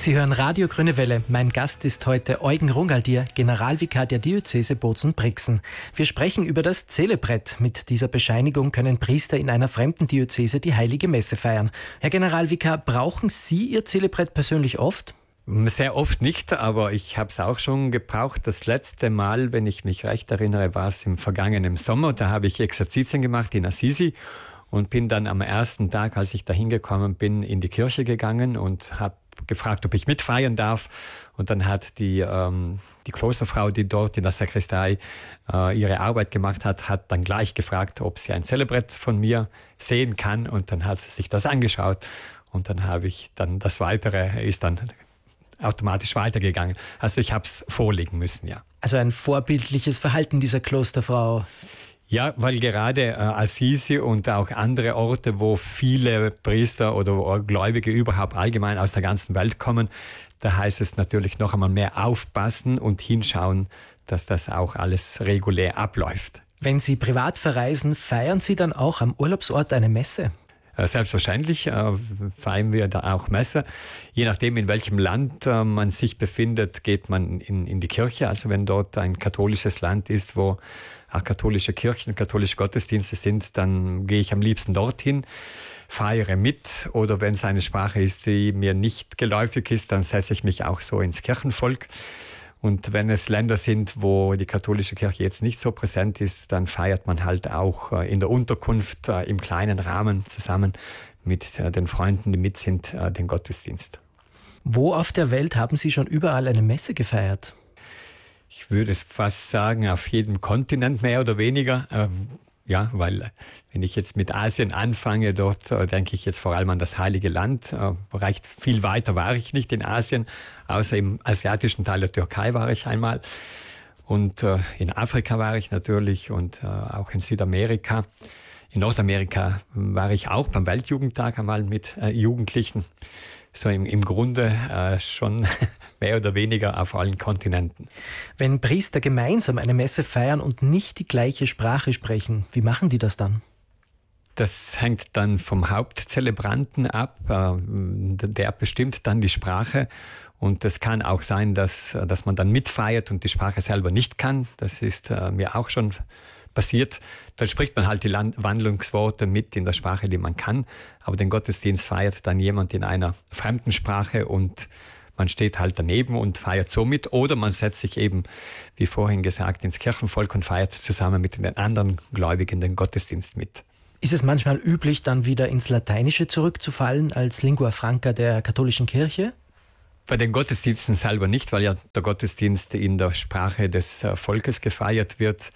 Sie hören Radio Grüne Welle. Mein Gast ist heute Eugen Rungaldier, Generalvikar der Diözese Bozen-Brixen. Wir sprechen über das Zelebrett. Mit dieser Bescheinigung können Priester in einer fremden Diözese die Heilige Messe feiern. Herr Generalvikar, brauchen Sie Ihr Zelebrett persönlich oft? Sehr oft nicht, aber ich habe es auch schon gebraucht. Das letzte Mal, wenn ich mich recht erinnere, war es im vergangenen Sommer. Da habe ich Exerzitien gemacht in Assisi und bin dann am ersten Tag, als ich da hingekommen bin, in die Kirche gegangen und habe gefragt, ob ich mitfeiern darf. Und dann hat die Klosterfrau, die dort in der Sakristei ihre Arbeit gemacht hat, hat dann gleich gefragt, ob sie ein Zelebrett von mir sehen kann. Und dann hat sie sich das angeschaut. Und dann habe ich dann das Weitere ist dann automatisch weitergegangen. Also ich habe es vorlegen müssen, ja. Also ein vorbildliches Verhalten dieser Klosterfrau. Ja, weil gerade Assisi und auch andere Orte, wo viele Priester oder Gläubige überhaupt allgemein aus der ganzen Welt kommen, da heißt es natürlich noch einmal mehr aufpassen und hinschauen, dass das auch alles regulär abläuft. Wenn Sie privat verreisen, feiern Sie dann auch am Urlaubsort eine Messe? Selbstverständlich feiern wir da auch Messe. Je nachdem, in welchem Land man sich befindet, geht man in die Kirche. Also wenn dort ein katholisches Land ist, wo auch katholische Kirchen, katholische Gottesdienste sind, dann gehe ich am liebsten dorthin, feiere mit. Oder wenn es eine Sprache ist, die mir nicht geläufig ist, dann setze ich mich auch so ins Kirchenvolk. Und wenn es Länder sind, wo die katholische Kirche jetzt nicht so präsent ist, dann feiert man halt auch in der Unterkunft im kleinen Rahmen zusammen mit den Freunden, die mit sind, den Gottesdienst. Wo auf der Welt haben Sie schon überall eine Messe gefeiert? Ich würde es fast sagen, auf jedem Kontinent mehr oder weniger. Ja, weil wenn ich jetzt mit Asien anfange, dort denke ich jetzt vor allem an das Heilige Land. Recht viel weiter war ich nicht in Asien, außer im asiatischen Teil der Türkei war ich einmal. Und in Afrika war ich natürlich und auch in Südamerika. In Nordamerika war ich auch beim Weltjugendtag einmal mit Jugendlichen. So im Grunde schon mehr oder weniger auf allen Kontinenten. Wenn Priester gemeinsam eine Messe feiern und nicht die gleiche Sprache sprechen, wie machen die das dann? Das hängt dann vom Hauptzelebranten ab. Der bestimmt dann die Sprache. Und es kann auch sein, dass man dann mitfeiert und die Sprache selber nicht kann. Das ist mir auch schon passiert. Dann spricht man halt die Wandlungsworte mit in der Sprache, die man kann. Aber den Gottesdienst feiert dann jemand in einer fremden Sprache und man steht halt daneben und feiert so mit. Oder man setzt sich eben, wie vorhin gesagt, ins Kirchenvolk und feiert zusammen mit den anderen Gläubigen den Gottesdienst mit. Ist es manchmal üblich, dann wieder ins Lateinische zurückzufallen als Lingua Franca der katholischen Kirche? Bei den Gottesdiensten selber nicht, weil ja der Gottesdienst in der Sprache des Volkes gefeiert wird.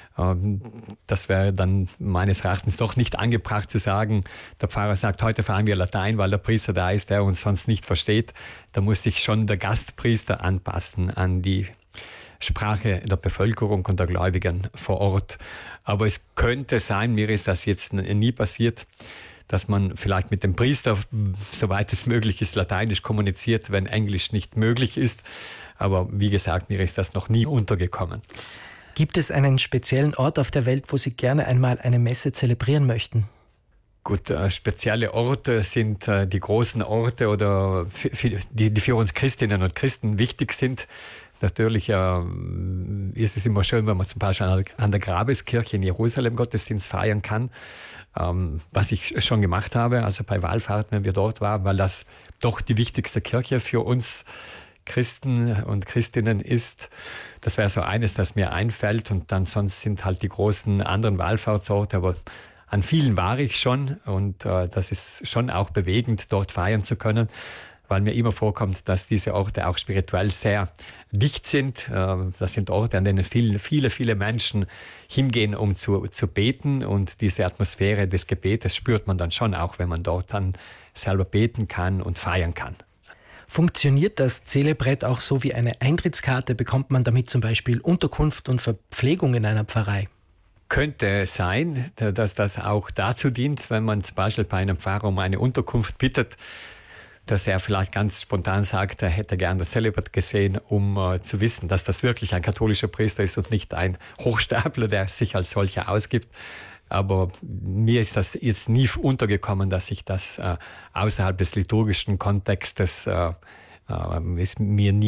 Das wäre dann meines Erachtens doch nicht angebracht zu sagen, der Pfarrer sagt, heute feiern wir Latein, weil der Priester da ist, der uns sonst nicht versteht. Da muss sich schon der Gastpriester anpassen an die Sprache der Bevölkerung und der Gläubigen vor Ort. Aber es könnte sein, mir ist das jetzt nie passiert, dass man vielleicht mit dem Priester, soweit es möglich ist, lateinisch kommuniziert, wenn Englisch nicht möglich ist. Aber wie gesagt, mir ist das noch nie untergekommen. Gibt es einen speziellen Ort auf der Welt, wo Sie gerne einmal eine Messe zelebrieren möchten? Gut, spezielle Orte sind die großen Orte oder die für uns Christinnen und Christen wichtig sind. Natürlich ist es immer schön, wenn man zum Beispiel an der Grabeskirche in Jerusalem Gottesdienst feiern kann, was ich schon gemacht habe, also bei Wallfahrt, wenn wir dort waren, weil das doch die wichtigste Kirche für uns Christen und Christinnen ist. Das wäre so eines, das mir einfällt. Und dann sonst sind halt die großen anderen Wallfahrtsorte, aber an vielen war ich schon und das ist schon auch bewegend, dort feiern zu können, weil mir immer vorkommt, dass diese Orte auch spirituell sehr dicht sind. Das sind Orte, an denen viele Menschen hingehen, um zu beten, und diese Atmosphäre des Gebetes spürt man dann schon auch, wenn man dort dann selber beten kann und feiern kann. Funktioniert das Zelebrett auch so wie eine Eintrittskarte? Bekommt man damit zum Beispiel Unterkunft und Verpflegung in einer Pfarrei? Könnte sein, dass das auch dazu dient, wenn man zum Beispiel bei einem Pfarrer um eine Unterkunft bittet, dass er vielleicht ganz spontan sagt, er hätte gern das Zelebrett gesehen, um zu wissen, dass das wirklich ein katholischer Priester ist und nicht ein Hochstapler, der sich als solcher ausgibt. Aber mir ist das jetzt nie untergekommen, dass ich das außerhalb des liturgischen Kontextes ist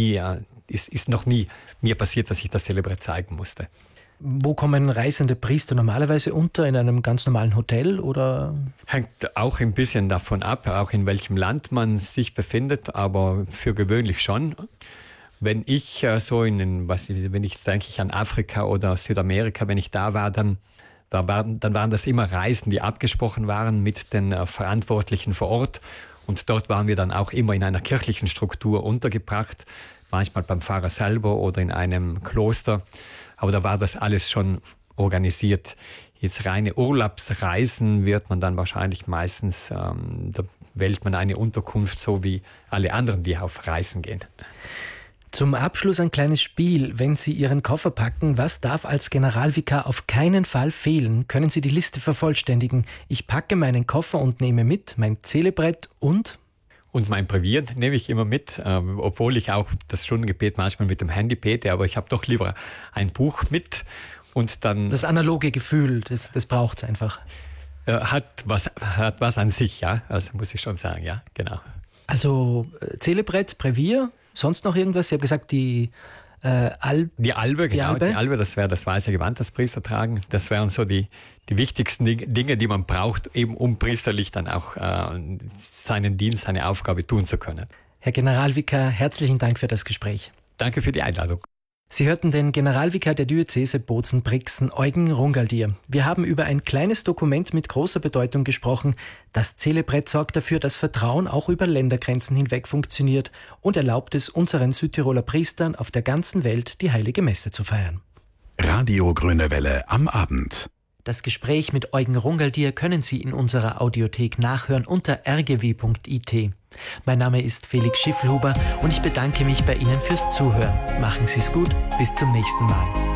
noch nie mir passiert, dass ich das Celebrett zeigen musste. Wo kommen reisende Priester normalerweise unter? In einem ganz normalen Hotel oder? Hängt auch ein bisschen davon ab, auch in welchem Land man sich befindet, aber für gewöhnlich schon. Wenn ich wenn ich denke ich an Afrika oder Südamerika, wenn ich da war, dann waren das immer Reisen, die abgesprochen waren mit den Verantwortlichen vor Ort. Und dort waren wir dann auch immer in einer kirchlichen Struktur untergebracht, manchmal beim Pfarrer selber oder in einem Kloster. Aber da war das alles schon organisiert. Jetzt reine Urlaubsreisen wird man dann wahrscheinlich meistens, da wählt man eine Unterkunft, so wie alle anderen, die auf Reisen gehen. Zum Abschluss ein kleines Spiel. Wenn Sie Ihren Koffer packen, was darf als Generalvikar auf keinen Fall fehlen? Können Sie die Liste vervollständigen? Ich packe meinen Koffer und nehme mit mein Zählebrett und mein Brevier nehme ich immer mit, obwohl ich auch das Stundengebet manchmal mit dem Handy bete, aber ich habe doch lieber ein Buch mit und dann... Das analoge Gefühl, das braucht es einfach. Hat was an sich, ja, also muss ich schon sagen, ja, genau. Also Zählebrett, Brevier, sonst noch irgendwas? Sie haben gesagt, die Albe. Die Albe, das wäre das weiße Gewand, das Priester tragen. Das wären so die wichtigsten Dinge, die man braucht, eben um priesterlich dann auch seinen Dienst, seine Aufgabe tun zu können. Herr Generalvikar, herzlichen Dank für das Gespräch. Danke für die Einladung. Sie hörten den Generalvikar der Diözese Bozen-Brixen, Eugen Rungaldier. Wir haben über ein kleines Dokument mit großer Bedeutung gesprochen. Das Zählebrett sorgt dafür, dass Vertrauen auch über Ländergrenzen hinweg funktioniert und erlaubt es unseren Südtiroler Priestern auf der ganzen Welt die Heilige Messe zu feiern. Radio Grüne Welle am Abend. Das Gespräch mit Eugen Rungaldier können Sie in unserer Audiothek nachhören unter rgw.it. Mein Name ist Felix Schiffelhuber und ich bedanke mich bei Ihnen fürs Zuhören. Machen Sie es gut, bis zum nächsten Mal.